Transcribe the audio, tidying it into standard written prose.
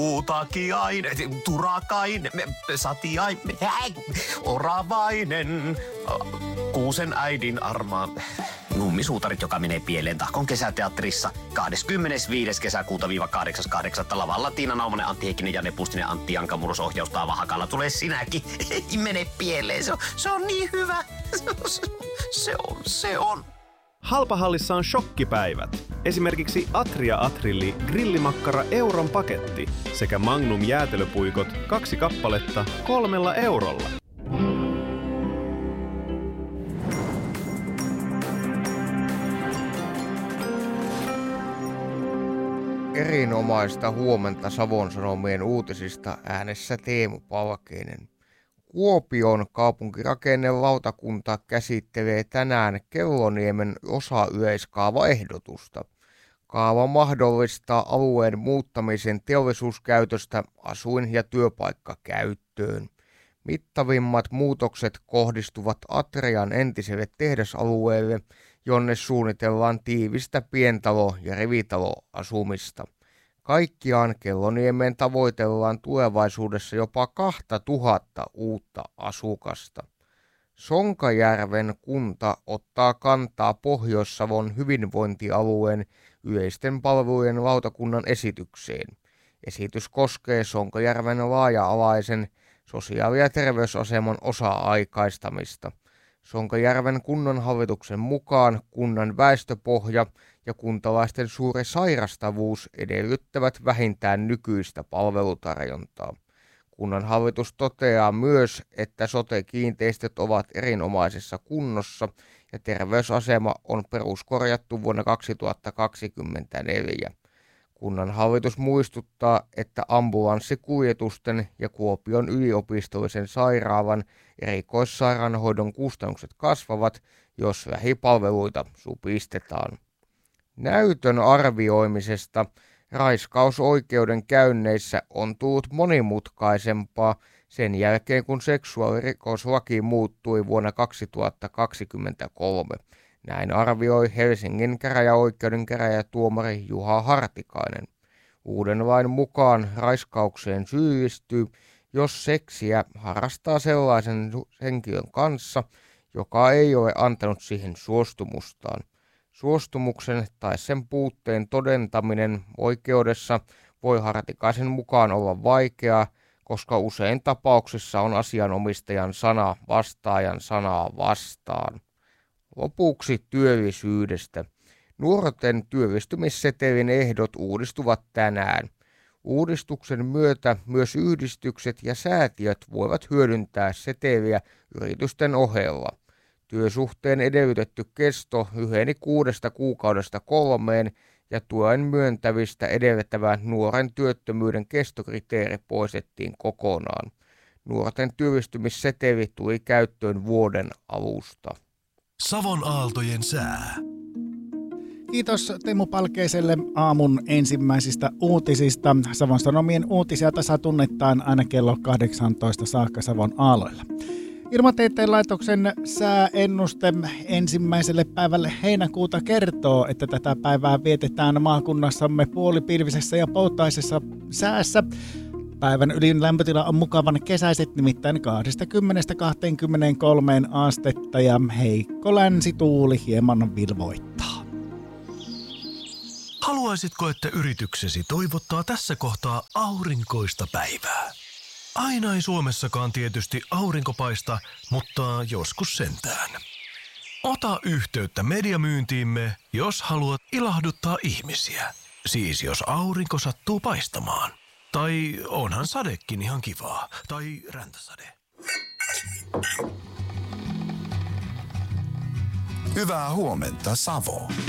Puutakiainen, turakainen, satiainen, oravainen, kuusen äidin armaa. Nummisuutarit, joka menee pieleen Tahkon kesäteatterissa 25. kesäkuuta -8.8. lavalla Tiina Naumonen, Antti Heikkinen, Janne Pustinen, Antti Jankamurus, ohjaus Taava Hakala. Tulee sinäkin. Ei mene pieleen. Se on niin hyvä. Se on. Halpahallissa on shokkipäivät. Esimerkiksi Atria Atrilli grillimakkara euron paketti sekä Magnum jäätelöpuikot 2 kappaletta 3 eurolla. Erinomaista huomenta Savon Sanomien uutisista, äänessä Teemu Palkeinen. Kuopion kaupunkirakennevaltakunta käsittelee tänään Kelloniemen osayleiskaavaehdotusta. Kaava mahdollistaa alueen muuttamisen teollisuuskäytöstä asuin- ja työpaikkakäyttöön. Mittavimmat muutokset kohdistuvat Atrian entiselle tehdasalueelle, jonne suunnitellaan tiivistä pientalo- ja rivitaloasumista. Kaikkiaan Kelloniemeen tavoitellaan tulevaisuudessa jopa 2000 uutta asukasta. Sonkajärven kunta ottaa kantaa Pohjois-Savon hyvinvointialueen yleisten palvelujen lautakunnan esitykseen. Esitys koskee Sonkajärven laaja-alaisen sosiaali- ja terveysaseman osa-aikaistamista. Sonkajärven kunnanhallituksen mukaan kunnan väestöpohja ja kuntalaisten suuri sairastavuus edellyttävät vähintään nykyistä palvelutarjontaa. Kunnanhallitus toteaa myös, että sote-kiinteistöt ovat erinomaisessa kunnossa ja terveysasema on peruskorjattu vuonna 2024. Kunnanhallitus muistuttaa, että ambulanssikuljetusten ja Kuopion yliopistollisen sairaalan erikoissairaanhoidon kustannukset kasvavat, jos lähipalveluita supistetaan. Näytön arvioimisesta raiskausoikeuden käynneissä on tullut monimutkaisempaa sen jälkeen, kun seksuaalirikoslaki muuttui vuonna 2023. Näin arvioi Helsingin käräjäoikeuden käräjätuomari Juha Hartikainen. Uuden lain mukaan raiskaukseen syyllistyy, jos seksiä harrastaa sellaisen henkilön kanssa, joka ei ole antanut siihen suostumustaan. Suostumuksen tai sen puutteen todentaminen oikeudessa voi Hartikaisen mukaan olla vaikeaa, koska usein tapauksissa on asianomistajan sana vastaajan sanaa vastaan. Lopuksi työllisyydestä. Nuorten työllistymissetelin ehdot uudistuvat tänään. Uudistuksen myötä myös yhdistykset ja säätiöt voivat hyödyntää seteliä yritysten ohella. Työsuhteen edellytetty kesto lyheni 6 kuukaudesta 3 ja tuen myöntävistä edellyttävä nuoren työttömyyden kestokriteeri poistettiin kokonaan. Nuorten työllistymisseteli tuli käyttöön vuoden alusta. Savon aaltojen sää. Kiitos Teemu Palkeiselle aamun ensimmäisistä uutisista. Savon Sanomien uutisia tasatunnetaan aina kello 18 saakka Savon aaloilla. Ilmatieteen laitoksen sääennuste ensimmäiselle päivälle heinäkuuta kertoo, että tätä päivää vietetään maakunnassamme puolipilvisessä ja poutaisessa säässä. Päivän ylin lämpötila on mukavan kesäiset, nimittäin 20-23 astetta ja heikko länsituuli hieman vilvoittaa. Haluaisitko, että yrityksesi toivottaa tässä kohtaa aurinkoista päivää? Aina ei Suomessakaan tietysti aurinko paista, mutta joskus sentään. Ota yhteyttä mediamyyntiimme, jos haluat ilahduttaa ihmisiä. Siis jos aurinko sattuu paistamaan. Tai onhan sadekin ihan kivaa. Tai räntäsade. Hyvää huomenta, Savo.